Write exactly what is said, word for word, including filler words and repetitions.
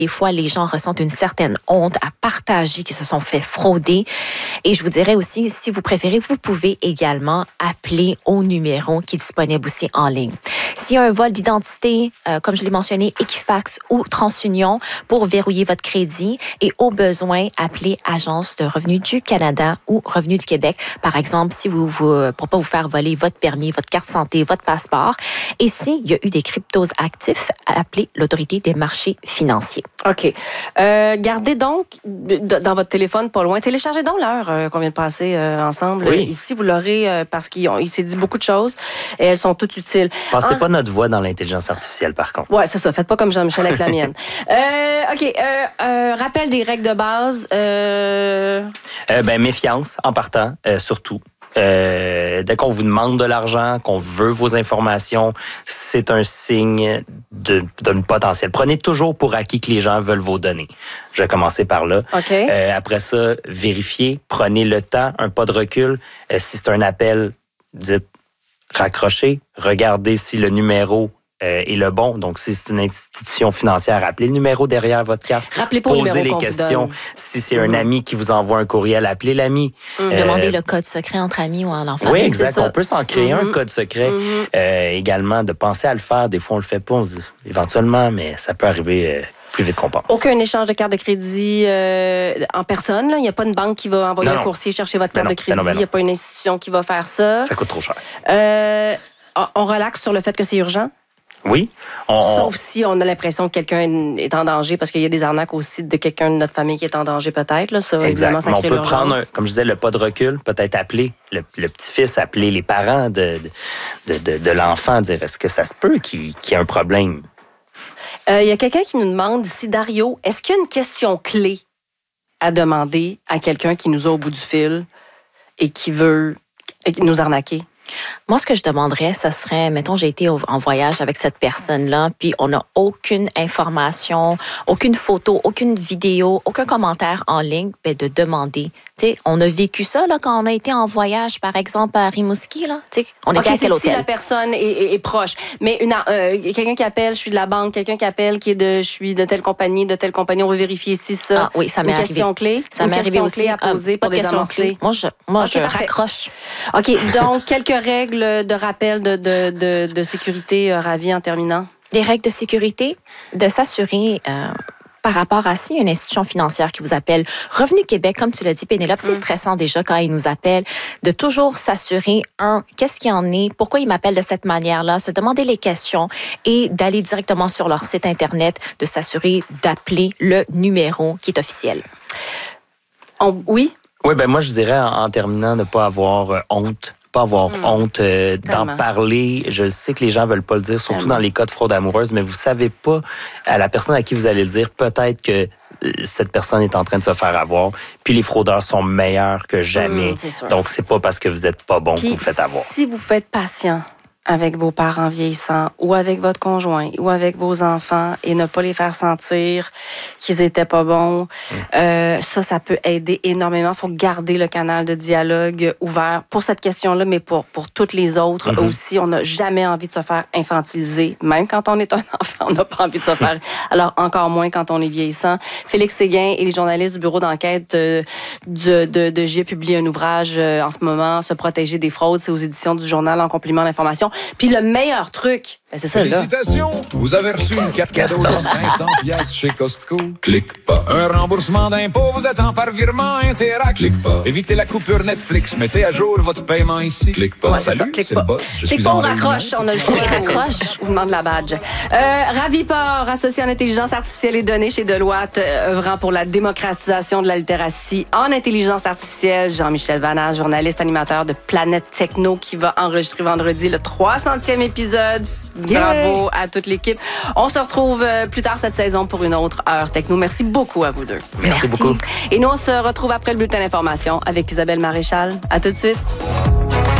Des fois, les gens ressentent une certaine honte à partager qu'ils se sont fait frauder. Et je vous dirais aussi, si vous préférez, vous pouvez également appeler au numéro qui est disponible aussi en ligne. S'il y a un vol d'identité, euh, comme je l'ai mentionné, Equifax ou TransUnion pour verrouiller votre crédit et au besoin, appelez Agence de revenus du Canada ou Revenu du Québec. Par exemple, si vous, vous pour pas vous faire voler votre permis, votre carte santé, votre passeport. Et s'il y a eu des cryptos actifs, appelez l'Autorité des marchés financiers. OK. Euh, gardez donc dans votre téléphone pas loin. Téléchargez donc l'heure euh, qu'on vient de passer euh, ensemble. Oui. Ici, vous l'aurez euh, parce qu'il il s'est dit beaucoup de choses et elles sont toutes utiles. Pensez en... pas notre voix dans l'intelligence artificielle, par contre. Oui, c'est ça. Faites pas comme Jean-Michel avec la mienne. Euh, OK. Euh, euh, rappel des règles de base. Euh... Euh, ben, méfiance en partant, euh, surtout. Euh, dès qu'on vous demande de l'argent, qu'on veut vos informations, c'est un signe de, d'un potentiel. Prenez toujours pour acquis que les gens veulent vos données. Je vais commencer par là. Okay. Euh, après ça, vérifiez, prenez le temps, un pas de recul. Euh, si c'est un appel, dites raccrochez, regardez si le numéro Euh, est le bon. Donc, si c'est une institution financière, appelez le numéro derrière votre carte. Rappelez pas Posez le numéro les qu'on questions. vous donne. Si c'est Mm-hmm. un ami qui vous envoie un courriel, appelez l'ami. Mm-hmm. Euh, Demandez le code secret entre amis ou en enfant. oui, exact. On peut s'en créer Mm-hmm. un code secret. Mm-hmm. Euh, également, de penser à le faire. Des fois, on le fait pas. On se dit éventuellement, mais ça peut arriver euh, plus vite qu'on pense. Aucun échange de carte de crédit euh, en personne. Là. Il n'y a pas une banque qui va envoyer non, un non. coursier chercher votre carte ben non, de crédit. ben non, ben Il n'y a pas une institution qui va faire ça. Ça coûte trop cher. Euh, on relaxe sur le fait que c'est urgent. Oui. On, Sauf si on a l'impression que quelqu'un est en danger, parce qu'il y a des arnaques aussi de quelqu'un de notre famille qui est en danger peut-être. Là. Ça, exact. évidemment, ça Mais on crée peut l'urgence. prendre, un, comme je disais, le pas de recul, peut-être appeler le, le petit-fils, appeler les parents de, de, de, de l'enfant, dire est-ce que ça se peut qu'il, qu'il y ait un problème? Il euh, y a quelqu'un qui nous demande ici, Dario, est-ce qu'il y a une question clé à demander à quelqu'un qui nous a au bout du fil et qui veut nous arnaquer? Moi, ce que je demanderais, ça serait, mettons, j'ai été en voyage avec cette personne-là, puis on n'a aucune information, aucune photo, aucune vidéo, aucun commentaire en ligne, ben de demander. T'sais, on a vécu ça là, quand on a été en voyage, par exemple, à Rimouski. Là. T'sais, on était okay, à quel hôtel? Si la personne est, est, est proche. Mais une, euh, quelqu'un qui appelle, je suis de la banque, quelqu'un qui appelle, qui est de, je suis de telle compagnie, de telle compagnie, on veut vérifier si ça. Ah, oui, ça m'est une arrivé. Question clé. Ça une m'est arrivé question aussi. Clé à poser euh, pour pas de question clé. Moi, je, moi, okay, je parfait. raccroche. OK. Donc, quelques règles de rappel de, de, de, de sécurité, euh, Ravi, en terminant. Les règles de sécurité, de s'assurer... Euh, par rapport à s'il y a une institution financière qui vous appelle, Revenu Québec, comme tu l'as dit, Pénélope, c'est Mm. stressant déjà quand ils nous appellent, de toujours s'assurer, un, qu'est-ce qu'il en est, pourquoi ils m'appellent de cette manière-là, se demander les questions et d'aller directement sur leur site Internet, de s'assurer d'appeler le numéro qui est officiel. On, oui? Oui, ben moi, je dirais, en, en terminant, de ne pas avoir euh, honte. Pas avoir mmh. honte euh, d'en parler. Je sais que les gens veulent pas le dire, surtout Tellement. dans les cas de fraude amoureuse, mais vous savez pas à la personne à qui vous allez le dire, peut-être que euh, cette personne est en train de se faire avoir. Puis les fraudeurs sont meilleurs que jamais. Mmh, c'est sûr. Donc, c'est pas parce que vous êtes pas bon Puis, que vous faites avoir. Si vous faites patient avec vos parents vieillissants ou avec votre conjoint ou avec vos enfants et ne pas les faire sentir qu'ils étaient pas bons, mmh. euh, ça, ça peut aider énormément. Il faut garder le canal de dialogue ouvert pour cette question-là, mais pour, pour toutes les autres mmh. aussi. On n'a jamais envie de se faire infantiliser. Même quand on est un enfant, on n'a pas envie de se faire. Alors, encore moins quand on est vieillissant. Félix Séguin et les journalistes du bureau d'enquête euh, de, de, de J A publient un ouvrage euh, en ce moment, Se protéger des fraudes. C'est aux éditions du Journal en complément d'information. Puis le meilleur truc, ben c'est ça là. Félicitations, vous avez reçu une carte cadeau de cinq cents piastres chez Costco. Clique pas. Un remboursement d'impôt, vous attend par virement Interac. Clique pas. Évitez la coupure Netflix, mettez à jour votre paiement ici. Clique pas. Ouais, c'est Salut, ça, clique c'est pas. le boss. Je Clique suis pas, en on réunion. raccroche, on a le choix. Oui, raccroche. On demande la badge. Euh, Raviport, associé en intelligence artificielle et données chez Deloitte, euh, œuvrant pour la démocratisation de la littératie en intelligence artificielle. Jean-Michel Vanasse, journaliste animateur de Planète Techno, qui va enregistrer vendredi le trois centième épisode. Bravo à toute l'équipe. On se retrouve plus tard cette saison pour une autre heure techno. Merci beaucoup à vous deux. Merci, Merci beaucoup. Et nous, on se retrouve après le bulletin d'information avec Isabelle Maréchal. À tout de suite.